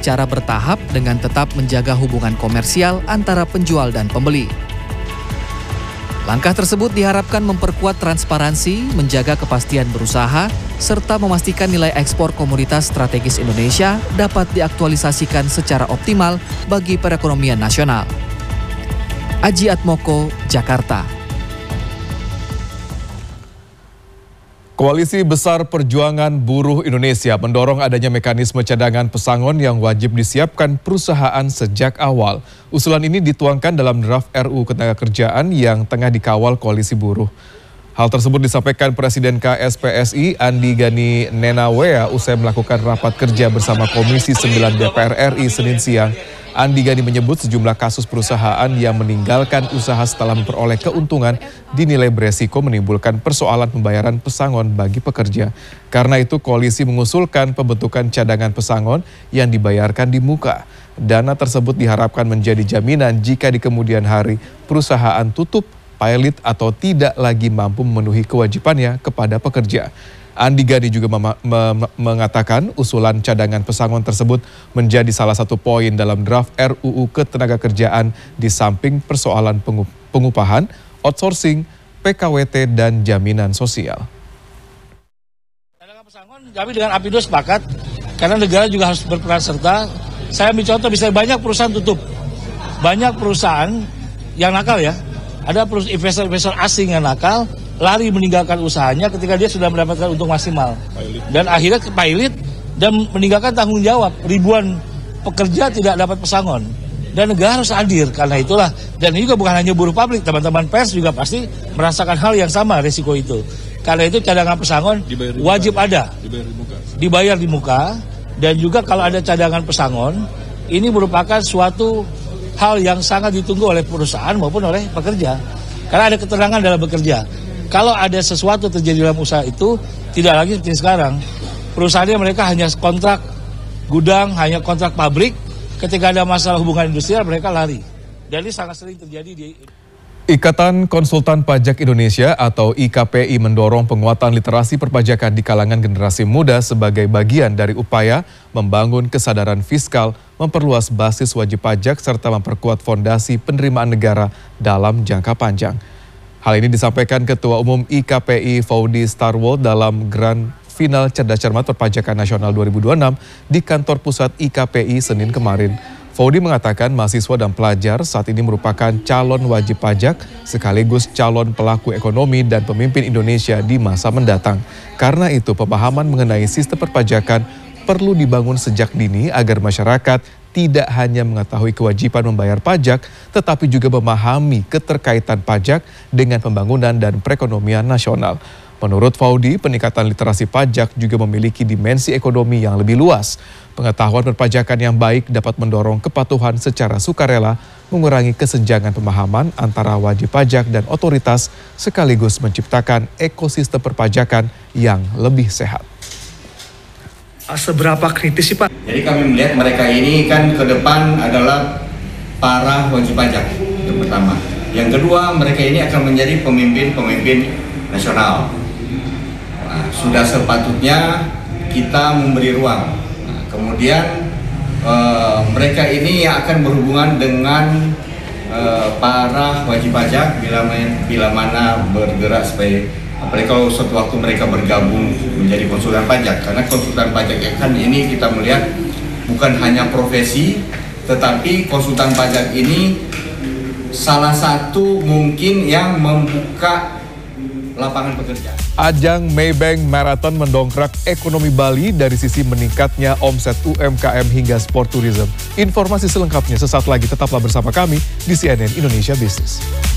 secara bertahap dengan tetap menjaga hubungan komersial antara penjual dan pembeli. Langkah tersebut diharapkan memperkuat transparansi, menjaga kepastian berusaha, serta memastikan nilai ekspor komoditas strategis Indonesia dapat diaktualisasikan secara optimal bagi perekonomian nasional. Aji Atmoko, Jakarta. Koalisi Besar Perjuangan Buruh Indonesia mendorong adanya mekanisme cadangan pesangon yang wajib disiapkan perusahaan sejak awal. Usulan ini dituangkan dalam draft RUU Ketenagakerjaan yang tengah dikawal Koalisi Buruh. Hal tersebut disampaikan Presiden KSPSI Andi Gani Nenawea usai melakukan rapat kerja bersama Komisi 9 DPR RI Senin siang. Andi Gani menyebut sejumlah kasus perusahaan yang meninggalkan usaha setelah memperoleh keuntungan dinilai beresiko menimbulkan persoalan pembayaran pesangon bagi pekerja. Karena itu koalisi mengusulkan pembentukan cadangan pesangon yang dibayarkan di muka. Dana tersebut diharapkan menjadi jaminan jika di kemudian hari perusahaan tutup, pilot atau tidak lagi mampu memenuhi kewajibannya kepada pekerja. Andi Gani juga mengatakan usulan cadangan pesangon tersebut menjadi salah satu poin dalam draft RUU Ketenagakerjaan di samping persoalan pengupahan, outsourcing, PKWT, dan jaminan sosial. Cadangan pesangon kami dengan Apindo sepakat karena negara juga harus berperan serta. Saya ambil contoh misalnya banyak perusahaan tutup, banyak perusahaan yang nakal ya. Ada investor-investor asing yang nakal, lari meninggalkan usahanya ketika dia sudah mendapatkan untung maksimal. Dan akhirnya ke pilot dan meninggalkan tanggung jawab. Ribuan pekerja tidak dapat pesangon. Dan negara harus hadir karena itulah. Dan ini juga bukan hanya buruh pabrik, teman-teman pers juga pasti merasakan hal yang sama resiko itu. Karena itu cadangan pesangon wajib ada. Dibayar di muka. Dan juga kalau ada cadangan pesangon, ini merupakan suatu hal yang sangat ditunggu oleh perusahaan maupun oleh pekerja. Karena ada ketenangan dalam bekerja. Kalau ada sesuatu terjadi dalam usaha itu, tidak lagi seperti sekarang. Perusahaannya mereka hanya kontrak gudang, hanya kontrak pabrik. Ketika ada masalah hubungan industrial, mereka lari. Dan ini sangat sering terjadi di... Ikatan Konsultan Pajak Indonesia atau IKPI mendorong penguatan literasi perpajakan di kalangan generasi muda sebagai bagian dari upaya membangun kesadaran fiskal, memperluas basis wajib pajak, serta memperkuat fondasi penerimaan negara dalam jangka panjang. Hal ini disampaikan Ketua Umum IKPI Faudy Starwold dalam Grand Final Cerdas Cermat Perpajakan Nasional 2026 di kantor pusat IKPI Senin kemarin. Faudy mengatakan mahasiswa dan pelajar saat ini merupakan calon wajib pajak sekaligus calon pelaku ekonomi dan pemimpin Indonesia di masa mendatang. Karena itu pemahaman mengenai sistem perpajakan perlu dibangun sejak dini agar masyarakat tidak hanya mengetahui kewajiban membayar pajak, tetapi juga memahami keterkaitan pajak dengan pembangunan dan perekonomian nasional. Menurut Faudy, peningkatan literasi pajak juga memiliki dimensi ekonomi yang lebih luas. Pengetahuan perpajakan yang baik dapat mendorong kepatuhan secara sukarela, mengurangi kesenjangan pemahaman antara wajib pajak dan otoritas, sekaligus menciptakan ekosistem perpajakan yang lebih sehat. Seberapa kritis sih Pak? Jadi kami melihat mereka ini kan ke depan adalah para wajib pajak, yang pertama. Yang kedua, mereka ini akan menjadi pemimpin-pemimpin nasional. Nah, sudah sepatutnya kita memberi ruang. Nah, kemudian mereka ini yang akan berhubungan dengan para wajib pajak bila mana bergerak supaya apalagi kalau suatu waktu mereka bergabung menjadi konsultan pajak. Karena konsultan pajak kan ini kita melihat bukan hanya profesi, tetapi konsultan pajak ini salah satu mungkin yang membuka lapangan pekerjaan. Ajang Maybank Marathon mendongkrak ekonomi Bali dari sisi meningkatnya omset UMKM hingga sport tourism. Informasi selengkapnya sesaat lagi, tetaplah bersama kami di CNN Indonesia Business.